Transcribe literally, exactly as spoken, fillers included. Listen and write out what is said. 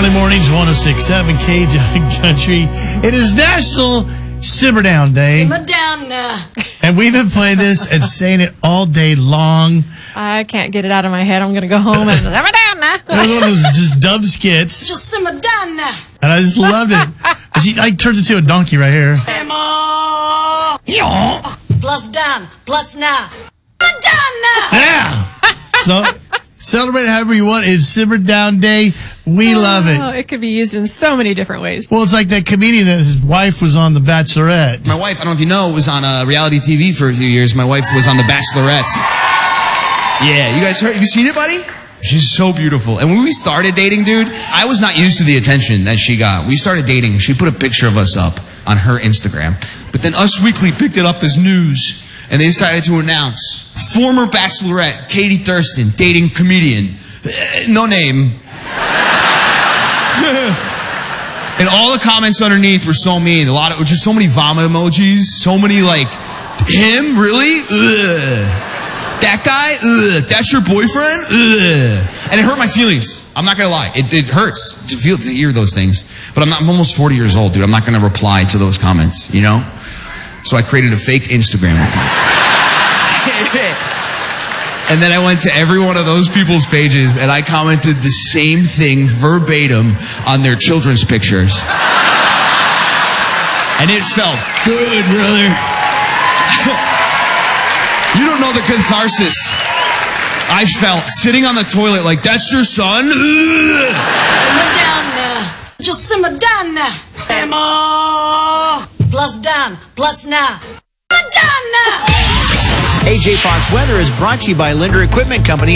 Early mornings, one oh six point seven K J Country. It is National Simmer Down Day. Simmer down now. And we've been playing this and saying it all day long. I can't get it out of my head. I'm going to go home and simmer down now. It was one of those just dove skits. Just simmer down now. And I just loved it. And she like turns into a donkey right here. Simmer. Plus down. Plus now. Simmer down now. Yeah. So celebrate however you want. It's Simmer Down Day. We love Oh, it. it could be used in so many different ways. Well, it's like that comedian that his wife was on The Bachelorette. My wife, I don't know if you know, was on uh, reality T V for a few years. My wife was on The Bachelorette. Yeah, you guys heard? Have you seen it, buddy? She's so beautiful. And when we started dating, dude, I was not used to the attention that she got. We started dating. She put a picture of us up on her Instagram. But then Us Weekly picked it up as news. And they decided to announce former Bachelorette Katie Thurston dating comedian. No name. And all the comments underneath were so mean. A lot of just so many vomit emojis, so many like, him really? Ugh. That guy? Ugh. That's your boyfriend? Ugh. And it hurt my feelings. I'm not gonna lie. It, it hurts to feel to hear those things. But I'm not. I'm almost forty years old, dude. I'm not gonna reply to those comments. You know. So I created a fake Instagram account. And then I went to every one of those people's pages and I commented the same thing verbatim on their children's pictures. And it felt good, brother. You don't know the catharsis I felt sitting on the toilet like, that's your son? Simmer down now. Just simmer down now. Simmer. Plus down. Plus now. Simmer down now. A J Fox Weather is brought to you by Linder Equipment Company.